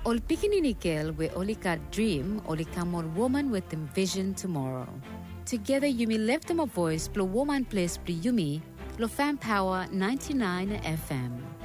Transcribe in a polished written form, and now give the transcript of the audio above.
Ol pikininikel we olika dream olika more woman with them vision tomorrow. Together you may lift them a voice, blow woman place, yumi, lo fan power 99 FM.